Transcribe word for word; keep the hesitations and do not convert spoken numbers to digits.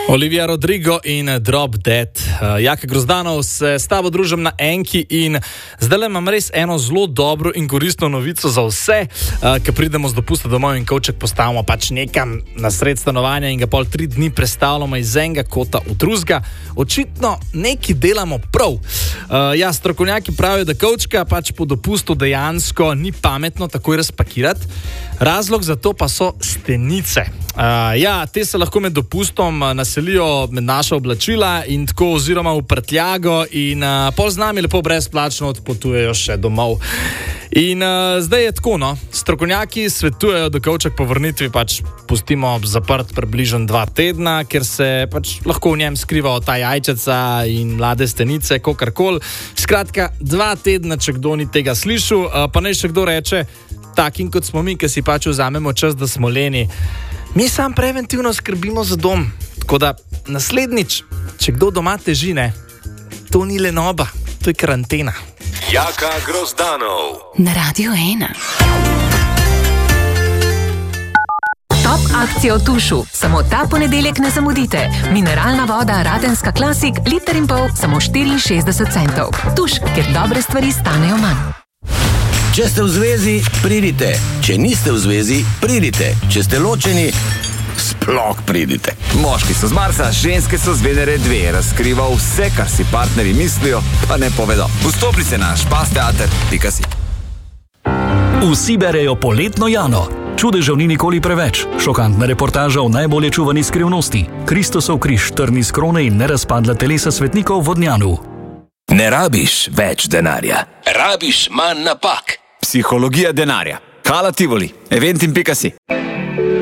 Olivia Rodrigo in Drop Dead. Uh, Jaka Grozdanov se s tabo družim na Enki in zdaj imam res eno zelo dobro in koristno novico za vse, uh, ki pridemo z dopusta domov in kovček postavimo pač nekam na sred stanovanja in ga pol tri dni prestavljamo iz enega kota v drugega. Očitno nekaj delamo prav. Uh, ja, strokovnjaki pravijo, da kovčka pač po dopustu dejansko ni pametno takoj razpakirati. Razlog za to pa so stenice. Uh, ja, te se lahko med dopustom naselijo med naša oblačila in tako oziroma v prtljago in uh, pol z nami lepo brezplačno odpotujejo še domov. In uh, zdaj je tako, no. Strokovnjaki svetujejo, da kovček po vrnitvi pač pustimo zaprt približno dva tedna, ker se pač lahko v njem skriva ta jajčeca in mlade stenice, kakorkoli. Skratka, dva tedna, če kdo ni tega slišal, uh, pa naj še kdo reče, takim kot smo mi, ki si pač vzamemo čas, da smo leni. Mi sam preventivno skrbimo za dom. Tako da naslednjič, če kdo doma teži, ne, to ni lenoba, to je karantena. Jaka Grozdanov na Radio ena. Top akcija v Tušu. Samo ta ponedeljek ne zamudite. Mineralna voda Radenska Classic, liter in pol, samo štiriinšestdeset centov. Tuš, ker dobre stvari stanejo manj. Če ste v zvezi, pridite. Če niste v zvezi, pridite. Če ste ločeni, sploh pridite. Moški so z Marsa, ženske so z Venere dve. Razkriva vse, kar si partnerji mislijo, pa ne povedo. Vstopnice na špasteater pika si. Vsi berejo poletno Jano. Čudežev ni nikoli preveč. Šokantna reportaža o najbolje čuvani skrivnosti. Kristosov križ, trni s krone in nerazpadla telesa svetnikov v Vodnjanu. Ne rabiš več denarja, rabiš manj napak. Psihologija denarja. Kala Tivoli, eventim pika si.